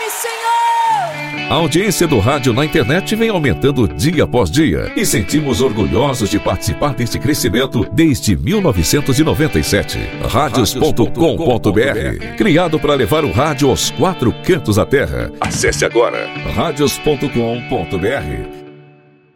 nome, Senhor! A audiência do rádio na internet vem aumentando dia após dia e sentimos orgulhosos de participar deste crescimento desde 1997. Radios.com.br, criado para levar o rádio aos 4 cantos da terra. Acesse agora radios.com.br